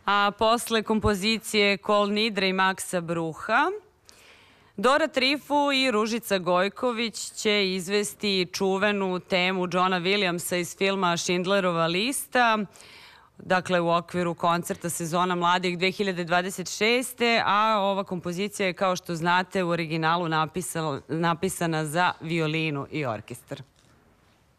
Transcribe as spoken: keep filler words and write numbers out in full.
a posle kompozicije Kol Nidre i Maksa Bruha, Dora Trifu i Ružica Gojković će izvesti čuvenu temu Johna Williamsa iz filma Schindlerova lista, dakle u okviru koncerta Sezona mladih dve hiljade dvadeset šeste. a ova kompozicija je, kao što znate, u originalu napisana za violinu i orkestar.